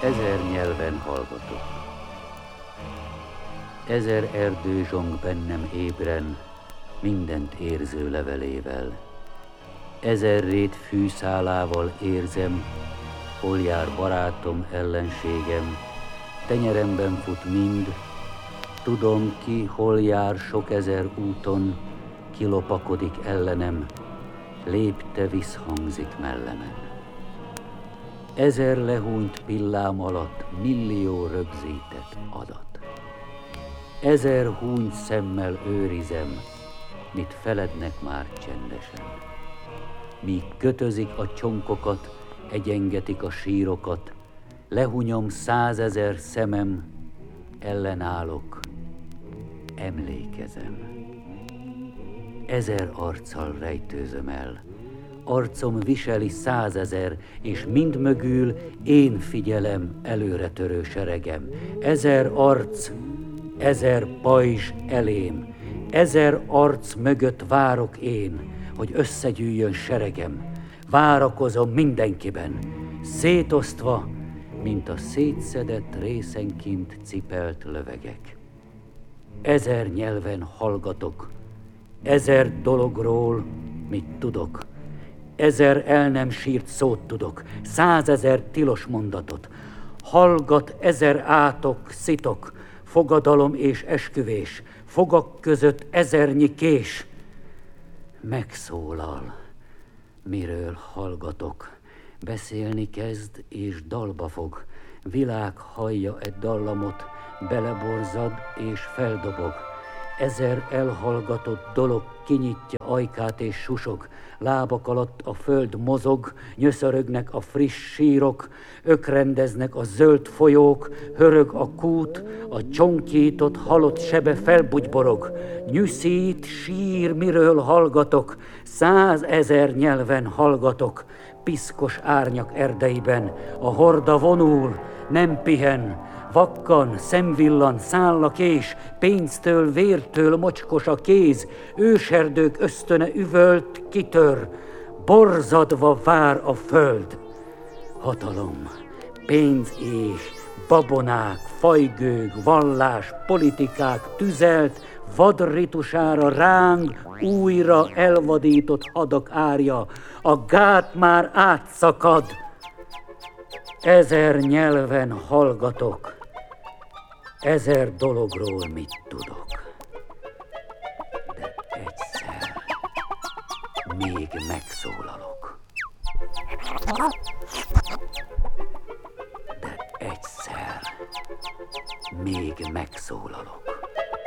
Ezer nyelven hallgatok. Ezer erdő zsong bennem ébren, mindent érző levelével. Ezer rét fűszálával érzem, hol jár barátom, ellenségem, tenyeremben fut mind, tudom ki, hol jár sok ezer úton, ki lopakodik ellenem, lépte visszhangzik mellemen. Ezer lehúnyt pillám alatt millió rögzített adat. Ezer húnyt szemmel őrizem, mit felednek már csendesen. Míg kötözik a csonkokat, egyengetik a sírokat, lehunyom 100 000 szemem, ellenállok, emlékezem. Ezer arccal rejtőzöm el, arcom viseli 100 000, és mind mögül én figyelem előretörő seregem. Ezer arc, ezer pajzs elém, ezer arc mögött várok én, hogy összegyűjjön seregem. Várakozom mindenkiben, szétosztva, mint a szétszedett részenként cipelt lövegek. Ezer nyelven hallgatok, ezer dologról, mit tudok, ezer el nem sírt szót tudok, 100 000 tilos mondatot. Hallgat ezer átok, szitok, fogadalom és esküvés, fogak között ezernyi kés. Megszólal, miről hallgatok, beszélni kezd és dalba fog. Világ hallja egy dallamot, beleborzad és feldobog. Ezer elhallgatott dolog kinyitja ajkát és susog, lábak alatt a föld mozog, nyöszörögnek a friss sírok, ökrendeznek a zöld folyók, hörög a kút, a csonkított halott sebe felbugyborog, nyűszít, sír, miről hallgatok, 100 000 nyelven hallgatok, piszkos árnyak erdeiben, a horda vonul, nem pihen, vakkan, szemvillan, száll a kés, pénztől, vértől mocskos a kéz, őserdők ösztöne üvölt, kitör, borzadva vár a föld. Hatalom, pénz és babonák, fajgőg, vallás, politikák tüzelt, vadritusára ráng újra elvadított hadak árja, a gát már átszakad. Ezer nyelven hallgatok, ezer dologról mit tudok, de egyszer még megszólalok. De egyszer még megszólalok.